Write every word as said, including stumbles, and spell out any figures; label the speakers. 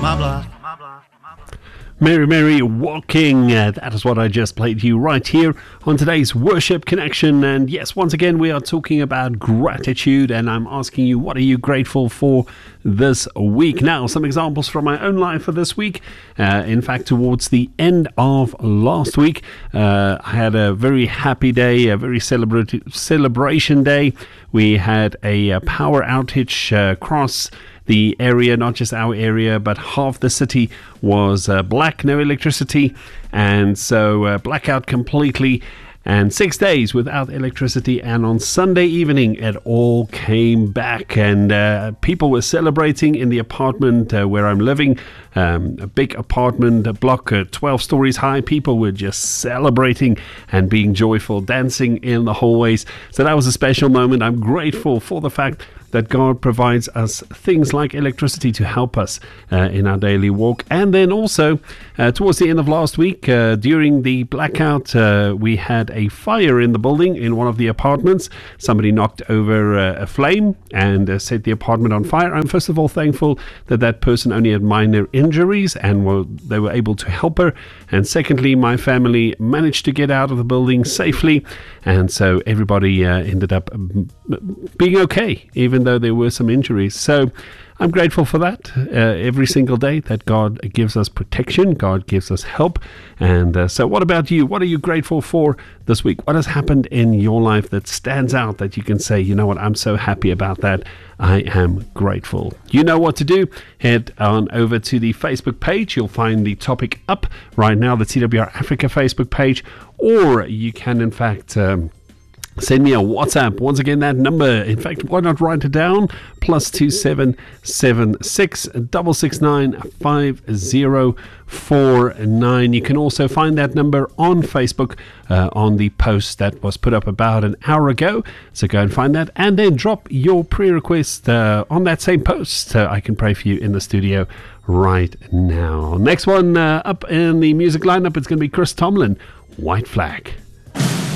Speaker 1: my block.
Speaker 2: Mary Mary Walking, uh, that is what I just played to you right here on today's Worship Connection. And yes, once again, we are talking about gratitude, and I'm asking you, what are you grateful for this week? Now, some examples from my own life for this week. Uh, in fact, towards the end of last week, uh, I had a very happy day, a very celebrati- celebration day. We had a, a power outage uh, across the area, not just our area, but half the city was uh, black, no electricity, and so uh, blackout completely, and six days without electricity. And on Sunday evening, it all came back, and uh, people were celebrating in the apartment uh, where I'm living. Um, a big apartment, a block, uh, twelve stories high. People were just celebrating and being joyful, dancing in the hallways. So that was a special moment. I'm grateful for the fact that God provides us things like electricity to help us uh, in our daily walk. And then also, uh, towards the end of last week, uh, during the blackout, uh, we had a fire in the building in one of the apartments. Somebody knocked over uh, a flame and uh, set the apartment on fire. I'm first of all thankful that that person only had minor injuries and were, they were able to help her. And secondly, my family managed to get out of the building safely. And so everybody uh, ended up being okay, even though there were some injuries. So I'm grateful for that uh, every single day, that God gives us protection, God gives us help. And uh, so what about you? What are you grateful for this week? What has happened in your life that stands out, that you can say, you know what, I'm so happy about that. I am grateful. You know what to do. Head on over to the Facebook page. You'll find the topic up right now, the T W R Africa Facebook page, or you can in fact um, send me a WhatsApp. Once again, that number, in fact, why not write it down? Plus two seven seven six double six nine five zero four nine. You can also find that number on Facebook uh, on the post that was put up about an hour ago. So go and find that, and then drop your prayer request uh, on that same post. So I can pray for you in the studio right now. Next one uh, up in the music lineup, it's going to be Chris Tomlin, White Flag.